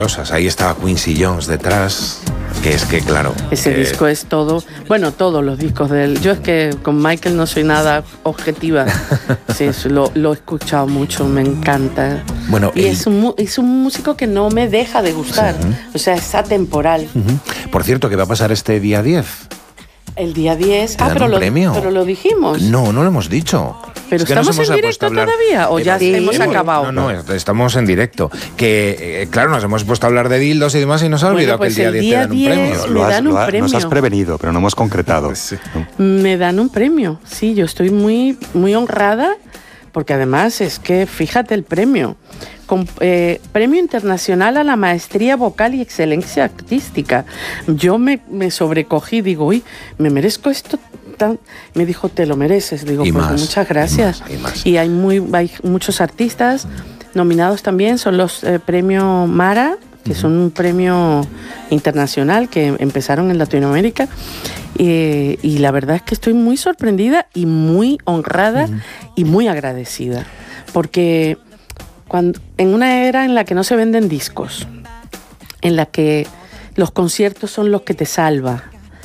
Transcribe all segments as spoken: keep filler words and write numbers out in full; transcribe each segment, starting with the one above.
Ahí estaba Quincy Jones detrás, que es que, claro... Ese eh, disco es todo... Bueno, todos los discos de él. Yo es que con Michael no soy nada objetiva. Sí, lo, lo he escuchado mucho, me encanta. Bueno, y el... es, un, es un músico que no me deja de gustar. Sí. O sea, es atemporal. Uh-huh. Por cierto, ¿qué va a pasar este día diez? El día diez... Ah, pero lo, pero lo dijimos. No, no lo hemos dicho. ¿Pero es que estamos en directo todavía o ya sí, hemos acabado? No, no, estamos en directo. Que, eh, claro, nos hemos puesto a hablar de dildos y demás y nos ha olvidado bueno, pues que el día diez te dan un premio. Lo has, dan un lo ha, premio. Nos has prevenido, pero no hemos concretado. Sí. Me dan un premio, sí, yo estoy muy, muy honrada porque además es que, fíjate el premio. Con, eh, Premio Internacional a la Maestría Vocal y Excelencia Artística. Yo me, me sobrecogí, digo, uy, me merezco esto. Tan... Me dijo, te lo mereces. Digo, y pues más, muchas gracias. Y, más, y, más. y hay, muy, hay muchos artistas nominados también, son los eh, Premio Mara, que uh-huh. son un premio internacional que empezaron en Latinoamérica. Y, y la verdad es que estoy muy sorprendida y muy honrada uh-huh. y muy agradecida. Porque... Cuando, en una era en la que no se venden discos, en la que los conciertos son los que te salvan,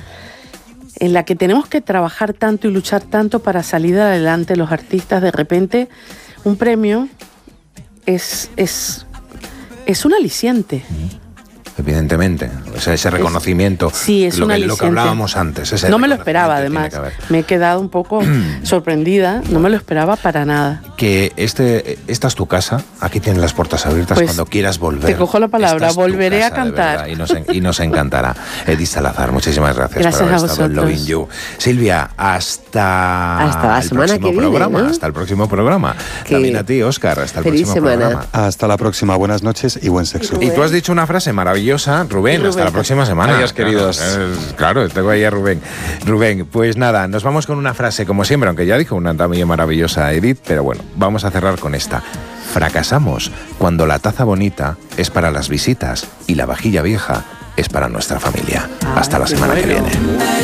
en la que tenemos que trabajar tanto y luchar tanto para salir adelante los artistas, de repente un premio es, es, es un aliciente. Evidentemente, o sea, ese reconocimiento, es, sí, es lo, un que, lo que hablábamos antes. Ese no me lo esperaba, además. Me he quedado un poco sorprendida, no me lo esperaba para nada. Que este, esta es tu casa, aquí tienes las puertas abiertas pues, cuando quieras volver. Te cojo la palabra, volveré casa, a cantar. Verdad, y, nos, y nos encantará. Edith Salazar, muchísimas gracias, gracias por haber a estado en Loving You. Silvia, hasta, hasta la el semana próximo que viene, programa, ¿no? hasta el próximo programa. Que También a ti, Óscar, hasta el feliz próximo semana. programa. Hasta la próxima, buenas noches y buen sexo. Y tú has dicho una frase maravillosa, Rubén, Rubén. hasta la próxima semana. Adiós, queridos. Claro, claro, tengo ahí a Rubén. Rubén, pues nada, nos vamos con una frase, como siempre, aunque ya dijo una también maravillosa Edith, pero bueno, vamos a cerrar con esta. Fracasamos cuando la taza bonita es para las visitas y la vajilla vieja es para nuestra familia. Hasta la semana que viene.